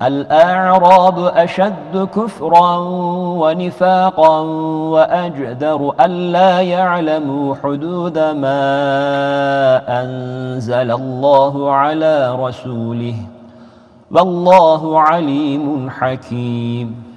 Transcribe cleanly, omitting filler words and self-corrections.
الأعراب أشد كفرا ونفاقا وأجدر ألا يعلموا حدود ما أنزل الله على رسوله والله عليم حكيم.